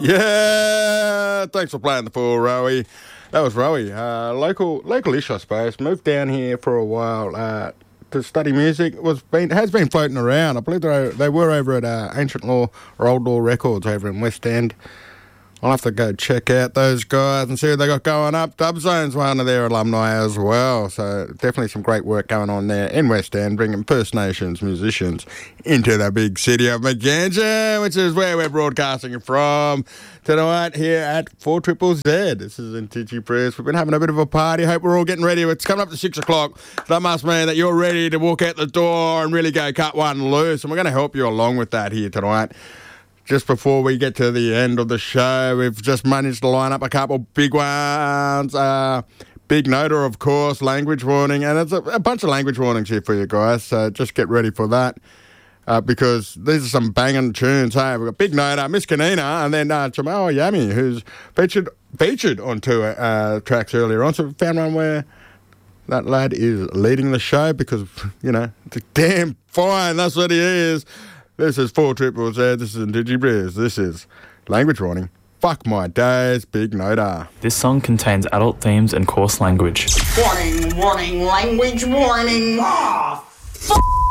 Yeah, thanks for playing the fool, Rowie. That was Rowie, local-ish, I suppose. Moved down here for a while to study music. Has been floating around. I believe they were over at Ancient Law or Old Law Records over in West End. I'll have to go check out those guys and see what they got going up. Dubzone's one of their alumni as well, so definitely some great work going on there in West End, bringing First Nations musicians into the big city of Maganja, which is where we're broadcasting from tonight here at 4ZZZ. This is in Digipress. We've been having a bit of a party. Hope we're all getting ready. It's coming up to 6 o'clock. That must mean that you're ready to walk out the door and really go cut one loose, and we're going to help you along with that here tonight. Just before we get to the end of the show, we've just managed to line up a couple big ones. Big Noda, of course, language warning, and it's a bunch of language warnings here for you guys, so just get ready for that because these are some banging tunes. Hey, we've got Big Noda, Miss Kanina, and then Jamal Yami, who's featured on two tracks earlier on, so we found one where that lad is leading the show because, you know, it's a damn fine, that's what he is. This is 4ZZZ, this is in Digibriz, this is Language Warning. Fuck my days, Big Noda. This song contains adult themes and coarse language. Warning, language warning. Oh,